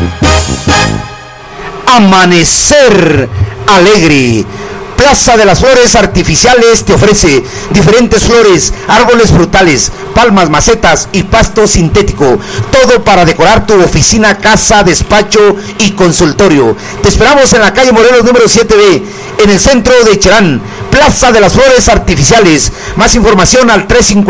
Amanecer Alegre. Plaza de las Flores Artificiales te ofrece diferentes flores, árboles frutales, palmas, macetas y pasto sintético. Todo para decorar tu oficina, casa, despacho y consultorio. Te esperamos en la calle Morelos número 7B, en el centro de Cherán. Plaza de las Flores Artificiales. Más información al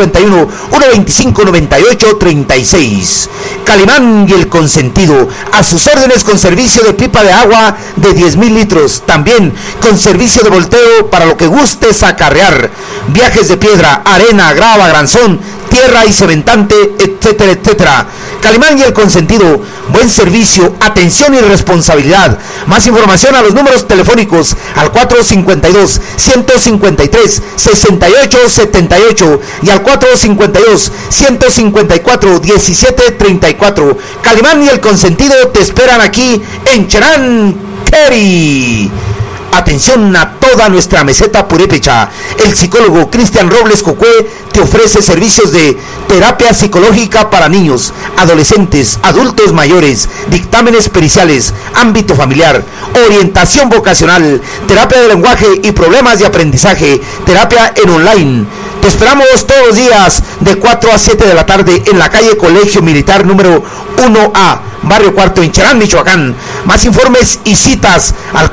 351-125-9836. Calimán y el Consentido. A sus órdenes con servicio de pipa de agua de 10,000 litros. También con servicio de volteo para lo que gustes acarrear. Viajes de piedra, arena, grava, granzón, tierra y cementante, etcétera, etcétera. Calimán y el Consentido. Buen servicio, atención y responsabilidad. Más información a los números telefónicos al 452-153-6878 y al 452-154-1734. Calimán y el Consentido te esperan aquí en Cherán, Kerry. Atención a toda nuestra meseta purépecha. El psicólogo Cristian Robles Cocué te ofrece servicios de terapia psicológica para niños, adolescentes, adultos mayores, dictámenes periciales, ámbito familiar, orientación vocacional, terapia de lenguaje y problemas de aprendizaje, terapia en online. Te esperamos todos los días de 4 a 7 de la tarde en la calle Colegio Militar número 1A, Barrio Cuarto, en Cherán, Michoacán. Más informes y citas al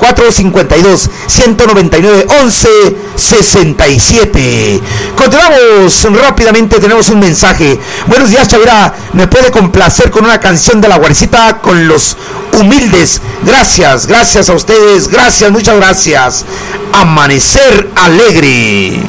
452-199-1167. Continuamos rápidamente, tenemos un mensaje. Buenos días, Chavira. ¿Me puede complacer con una canción de La Guaricita con Los Humildes? Gracias, gracias a ustedes. Gracias, muchas gracias. Amanecer Alegre.